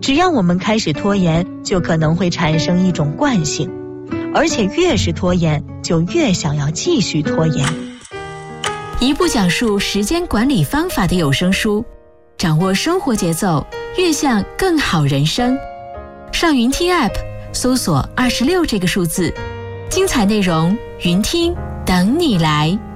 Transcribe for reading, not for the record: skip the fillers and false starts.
只要我们开始拖延，就可能会产生一种惯性，而且越是拖延，就越想要继续拖延。 一部讲述时间管理方法的有声书，掌握生活节奏，越向更好人生。上云听 App 搜索26这个数字，精彩内容云听等你来。